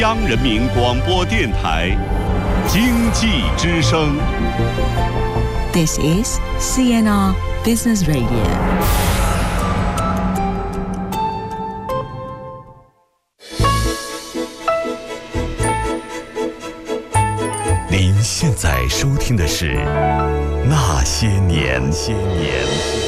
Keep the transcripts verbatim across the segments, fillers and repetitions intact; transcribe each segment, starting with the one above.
央人民广播电台经济之声。 This is C N R Business Radio。 您现在收听的是《那些年》。些年。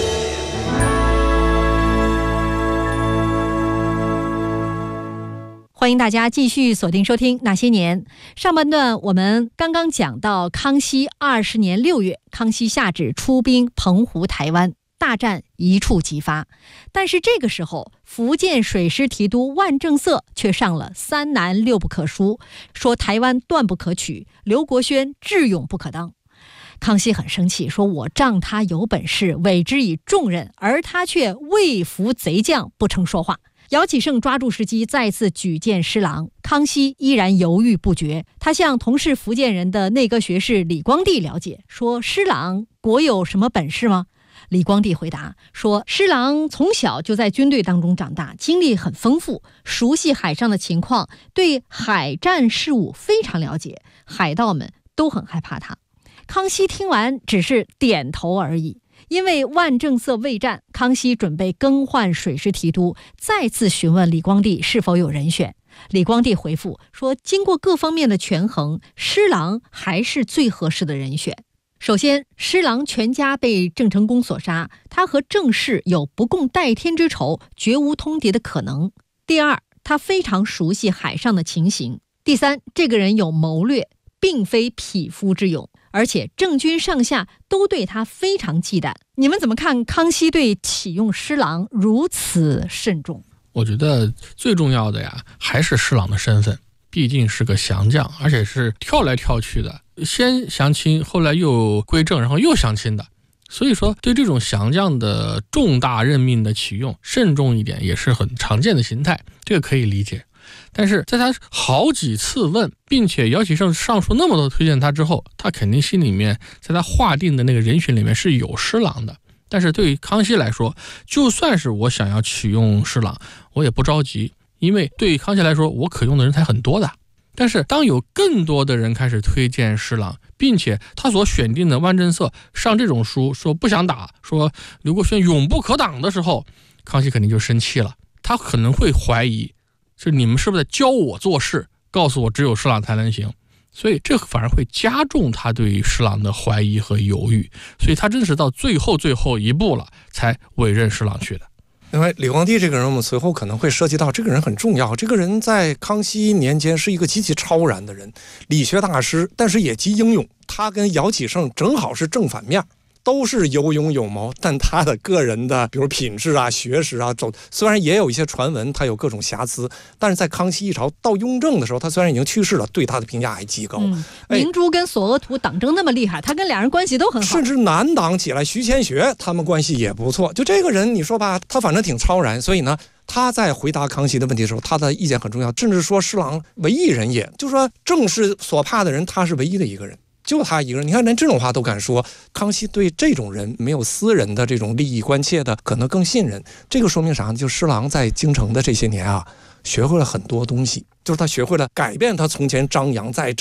欢迎大家继续锁定收听《那些年》。上半段我们刚刚讲到康熙二十年六月，康熙下旨出兵澎湖、台湾，大战一触即发。但是这个时候，福建水师提督万正色却上了三难六不可书，说台湾断不可取，刘国轩智勇不可当。康熙很生气，说我仗他有本事，委之以重任，而他却畏服贼将，不称说话。姚启圣抓住时机，再次举荐施琅。康熙依然犹豫不决，他向同是福建人的内阁学士李光地了解，说施琅国有什么本事吗？李光地回答说，施琅从小就在军队当中长大，经历很丰富，熟悉海上的情况，对海战事务非常了解，海盗们都很害怕他。康熙听完只是点头而已。因为万正色未战，康熙准备更换水师提督，再次询问李光地是否有人选。李光地回复说，经过各方面的权衡，施琅还是最合适的人选。首先，施琅全家被郑成功所杀，他和郑氏有不共戴天之仇，绝无通敌的可能。第二，他非常熟悉海上的情形。第三，这个人有谋略，并非匹夫之勇，而且郑军上下都对他非常忌惮。你们怎么看康熙对启用施琅如此慎重？ 我觉得最重要的呀，还是施琅的身份，毕竟是个降将，而且是跳来跳去的，先降亲，后来又归正，然后又降亲的。所以说，对这种降将的重大任命的启用，慎重一点也是很常见的形态，这个可以理解。但是在他好几次问，并且姚启圣上述那么多推荐他之后，他肯定心里面在他划定的那个人选里面是有施琅的。但是对于康熙来说，就算是我想要启用施琅，我也不着急，因为对于康熙来说，我可用的人才很多的。但是当有更多的人开始推荐施琅，并且他所选定的万正色上这种书，说不想打，说刘国轩永不可挡的时候，康熙肯定就生气了，他可能会怀疑，是你们是不是在教我做事，告诉我只有施琅才能行。所以这反而会加重他对于施琅的怀疑和犹豫，所以他真是到最后最后一步了才委任施琅去的。 因为李光地这个人，我们随后可能会涉及到，这个人很重要。这个人在康熙年间是一个极其超然的人，理学大师，但是也极英勇。他跟姚启圣正好是正反面，都是有勇有谋，但他的个人的比如品质啊、学识啊，走虽然也有一些传闻他有各种瑕疵，但是在康熙一朝到雍正的时候，他虽然已经去世了，对他的评价还极高。 嗯、明珠跟索额图党争那么厉害，他跟两人关系都很好， 甚至南党起来，徐乾学他们关系也不错。就这个人，你说吧，他反正挺超然，所以呢，他在回答康熙的问题的时候，他的意见很重要，甚至说施琅唯一人也，就说正是所怕的人，他是唯一的一个人。就他一个人，你看连这种话都敢说，康熙对这种人没有私人的这种利益关切的，可能更信任。这个说明啥呢？就施琅在京城的这些年啊，学会了很多东西，就是他学会了改变他从前张扬在